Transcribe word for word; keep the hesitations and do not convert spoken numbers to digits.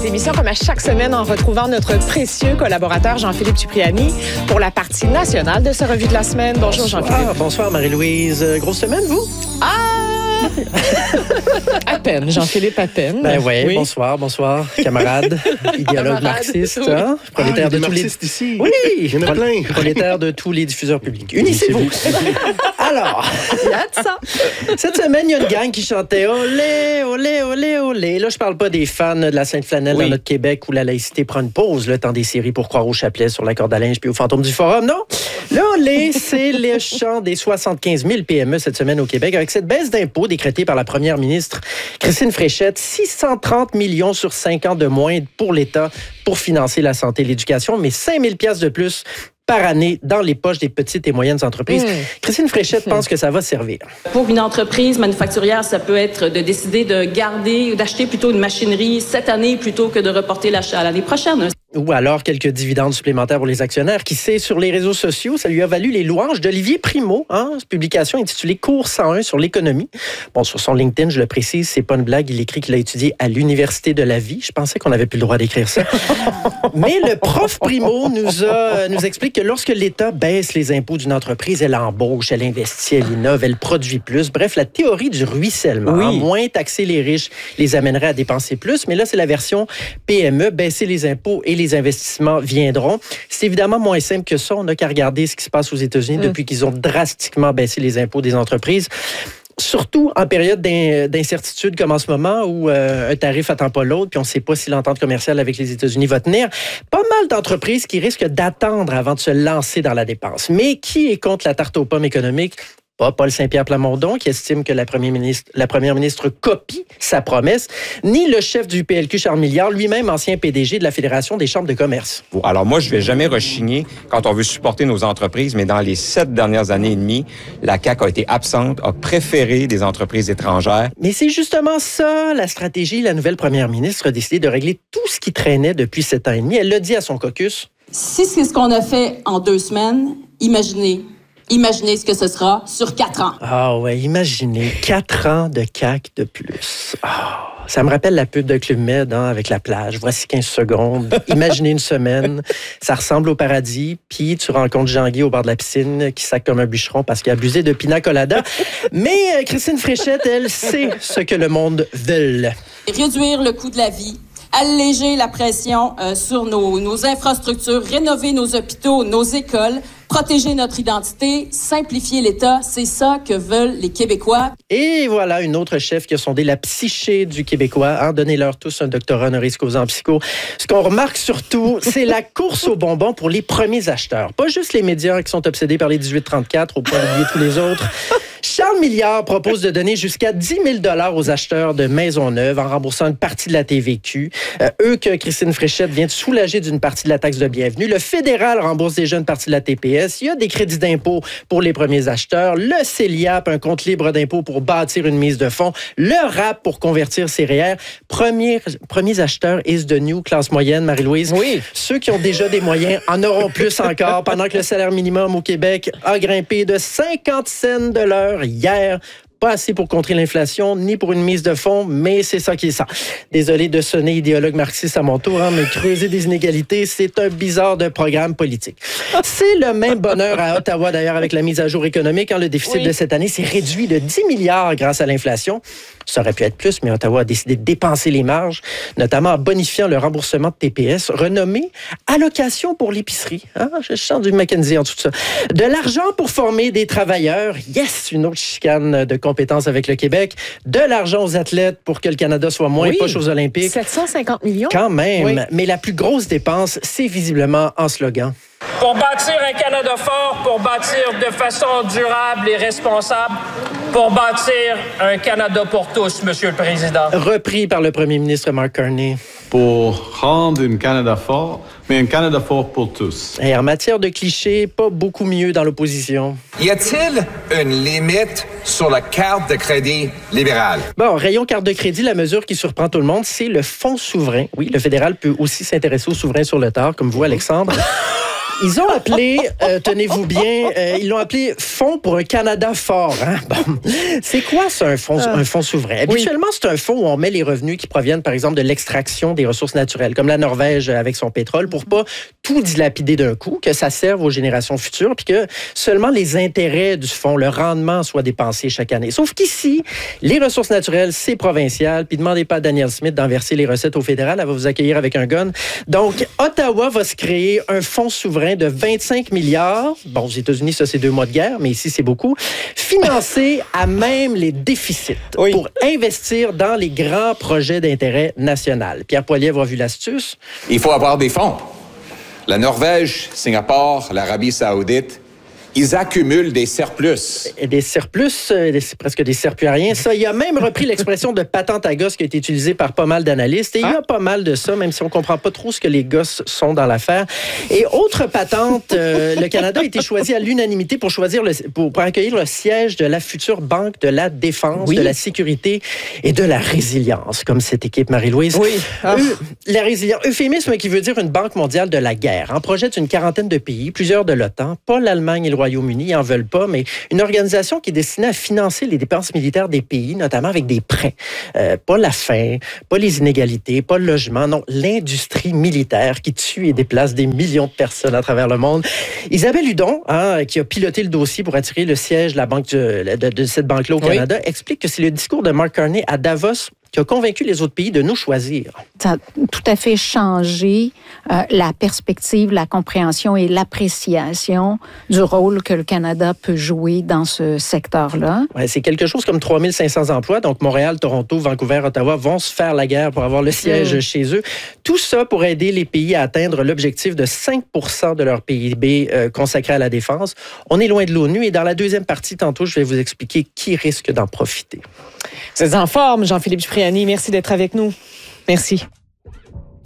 les émissions comme à chaque semaine en retrouvant notre précieux collaborateur Jean-Philippe Cipriani pour la partie nationale de sa revue de la semaine. Bonjour Bonsoir, Jean-Philippe. Bonsoir Marie-Louise. Grosse semaine, vous? Ah! À peine, Jean-Philippe, à peine. Ben ouais, oui. bonsoir, bonsoir, camarade, idéologue Camarade, marxiste, oui. hein? Prolétaire ah, de tous les ici. Oui, il y en a plein. Prolétaire de tous les diffuseurs publics. Unissez-vous. Alors, Il y a de ça. cette semaine, il y a une gang qui chantait olé, olé, olé, olé. Là, je parle pas des fans de la Sainte-Flanelle Oui. dans notre Québec où la laïcité prend une pause, le temps des séries pour croire au chapelet, sur la corde à linge puis au fantôme du forum. Non, le olé, c'est le chant des soixante-quinze mille P M E cette semaine au Québec avec cette baisse d'impôts décrétée par la première ministre Christine Fréchette, six cent trente millions sur cinq ans de moins pour l'État pour financer la santé et l'éducation, mais cinq mille piastres de plus par année dans les poches des petites et moyennes entreprises. Mmh. Christine Fréchette pense que ça va servir. Pour une entreprise manufacturière, ça peut être de décider de garder ou d'acheter plutôt une machinerie cette année plutôt que de reporter l'achat à l'année prochaine. Ou alors quelques dividendes supplémentaires pour les actionnaires. Qui sait, sur les réseaux sociaux, ça lui a valu les louanges d'Olivier Primo, hein, cette publication intitulée Cours cent un sur l'économie. Bon, sur son LinkedIn, je le précise, c'est pas une blague, il écrit qu'il a étudié à l'Université de la vie. Je pensais qu'on n'avait plus le droit d'écrire ça. Mais le prof Primo nous, a, nous explique que lorsque l'État baisse les impôts d'une entreprise, elle embauche, elle investit, elle innove, elle produit plus. Bref, la théorie du ruissellement. Oui. Hein, moins taxer les riches les amènerait à dépenser plus. Mais là, c'est la version P M E, baisser les impôts et les investissements viendront. C'est évidemment moins simple que ça. On n'a qu'à regarder ce qui se passe aux États-Unis mmh. depuis qu'ils ont drastiquement baissé les impôts des entreprises. Surtout en période d'incertitude comme en ce moment où euh, un tarif attend pas l'autre puis on ne sait pas si l'entente commerciale avec les États-Unis va tenir. Pas mal d'entreprises qui risquent d'attendre avant de se lancer dans la dépense. Mais qui est contre la tarte aux pommes économique? Pas Paul Saint-Pierre Plamondon, qui estime que la première ministre, la première ministre copie sa promesse, ni le chef du P L Q, Charles Milliard, lui-même ancien P D G de la Fédération des chambres de commerce. Alors moi, je ne vais jamais rechigner quand on veut supporter nos entreprises, mais dans les sept dernières années et demie, la C A Q a été absente, a préféré des entreprises étrangères. Mais c'est justement ça, la stratégie. La nouvelle première ministre a décidé de régler tout ce qui traînait depuis sept ans et demi. Elle l'a dit à son caucus. Si c'est ce qu'on a fait en deux semaines, imaginez Imaginez ce que ce sera sur quatre ans. Ah ouais, imaginez quatre ans de C A Q de plus. Ah, ça me rappelle la pub de Club Med hein, avec la plage. Voici quinze secondes. Imaginez une semaine. Ça ressemble au paradis. Puis tu rencontres Jean-Guy au bord de la piscine qui sac comme un bûcheron parce qu'il a abusé de pina colada. Mais euh, Christine Fréchette, elle sait ce que le monde veut. Réduire le coût de la vie. Alléger la pression euh, sur nos, nos infrastructures, rénover nos hôpitaux, nos écoles, protéger notre identité, simplifier l'État, c'est ça que veulent les Québécois. Et voilà une autre chef qui a sondé la psyché du Québécois. Hein, donnez-leur tous un doctorat honoris causa en psycho. Ce qu'on remarque surtout, c'est la course aux bonbons pour les premiers acheteurs. Pas juste les médias qui sont obsédés par les dix-huit trente-quatre au point d'oublier tous les autres. Charles Milliard propose de donner jusqu'à dix mille dollars aux acheteurs de maisons neuves en remboursant une partie de la T V Q. Euh, eux que Christine Fréchette vient de soulager d'une partie de la taxe de bienvenue. Le fédéral rembourse déjà une partie de la T P S. Il y a des crédits d'impôt pour les premiers acheteurs. Le C E L I A P, un compte libre d'impôt pour bâtir une mise de fonds. Le R A P pour convertir ses R E E R. Premiers, premiers acheteurs is the new classe moyenne, Marie-Louise. Oui. Ceux qui ont déjà des moyens en auront plus encore pendant que le salaire minimum au Québec a grimpé de cinquante cents de l'heure hier. Pas assez pour contrer l'inflation, ni pour une mise de fonds, mais c'est ça qui est ça. Désolé de sonner idéologue marxiste à mon tour, hein, mais creuser des inégalités, c'est un bizarre de programme politique. C'est le même bonheur à Ottawa, d'ailleurs, avec la mise à jour économique. Hein, le déficit oui. de cette année s'est réduit de dix milliards grâce à l'inflation. Ça aurait pu être plus, mais Ottawa a décidé de dépenser les marges, notamment en bonifiant le remboursement de T P S, renommé allocation pour l'épicerie. Hein, je sens du McKenzie en tout ça. De l'argent pour former des travailleurs. Yes, une autre chicane de compétences avec le Québec. De l'argent aux athlètes pour que le Canada soit moins oui. poche aux Olympiques. sept cent cinquante millions. Quand même. Oui. Mais la plus grosse dépense, c'est visiblement en slogan. Pour bâtir un Canada fort, pour bâtir de façon durable et responsable, pour bâtir un Canada pour tous, Monsieur le Président. Repris par le premier ministre Mark Carney. Pour rendre un Canada fort, mais un Canada fort pour tous. Et en matière de clichés, pas beaucoup mieux dans l'opposition. Y a-t-il une limite sur la carte de crédit libérale? Bon, rayon carte de crédit, la mesure qui surprend tout le monde, c'est le fonds souverain. Oui, le fédéral peut aussi s'intéresser au souverain sur le tard, comme vous, Alexandre. Ils ont appelé, euh, tenez-vous bien, euh, ils l'ont appelé Fonds pour un Canada fort. Hein? Bon. C'est quoi ça, un fonds, un fonds souverain? Habituellement, oui. C'est un fonds où on met les revenus qui proviennent, par exemple, de l'extraction des ressources naturelles, comme la Norvège avec son pétrole, pour pas tout dilapider d'un coup, que ça serve aux générations futures, puis que seulement les intérêts du fonds, le rendement, soient dépensés chaque année. Sauf qu'ici, les ressources naturelles, c'est provincial, puis demandez pas à Danielle Smith d'en verser les recettes au fédéral, elle va vous accueillir avec un gun. Donc, Ottawa va se créer un fonds souverain de vingt-cinq milliards. Bon, aux États-Unis, ça, c'est deux mois de guerre, mais ici, c'est beaucoup. Financé à même les déficits oui. pour investir dans les grands projets d'intérêt national. Pierre Poilievre a vu l'astuce. Il faut avoir des fonds. La Norvège, Singapour, l'Arabie saoudite, ils accumulent des surplus. Et des surplus, c'est presque des serpuriens. Ça, il a même repris l'expression de patente à gosse qui a été utilisée par pas mal d'analystes. Et il y a pas mal de ça, même si on ne comprend pas trop ce que les gosses sont dans l'affaire. Et autre patente, euh, le Canada a été choisi à l'unanimité pour choisir le, pour, pour accueillir le siège de la future Banque de la Défense, oui. de la Sécurité et de la Résilience, comme cette équipe, Marie-Louise. Oui. Ah. Eu, la résilience, euphémisme qui veut dire une banque mondiale de la guerre. En projette une quarantaine de pays, plusieurs de l'OTAN, pas l'Allemagne et le Royaume-Uni, ils n'en veulent pas, mais une organisation qui est destinée à financer les dépenses militaires des pays, notamment avec des prêts. Euh, pas la faim, pas les inégalités, pas le logement, non, l'industrie militaire qui tue et déplace des millions de personnes à travers le monde. Isabelle Hudon, hein, qui a piloté le dossier pour attirer le siège de, la banque de, de, de cette banque-là au Canada, oui. explique que c'est le discours de Mark Carney à Davos qui a convaincu les autres pays de nous choisir. Ça a tout à fait changé euh, la perspective, la compréhension et l'appréciation du rôle que le Canada peut jouer dans ce secteur-là. Ouais, c'est quelque chose comme trois mille cinq cents emplois. Donc, Montréal, Toronto, Vancouver, Ottawa vont se faire la guerre pour avoir le siège mmh. chez eux. Tout ça pour aider les pays à atteindre l'objectif de cinq pour cent de leur P I B euh, consacré à la défense. On est loin de l'ONU et dans la deuxième partie, tantôt, je vais vous expliquer qui risque d'en profiter. Vous êtes en forme, Jean-Philippe Cipriani. Merci d'être avec nous. Merci.